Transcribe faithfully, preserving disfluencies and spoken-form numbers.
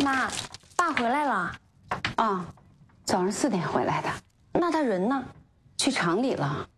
妈，爸回来了。 啊，早上四点回来的。 那他人呢？ 去厂里了。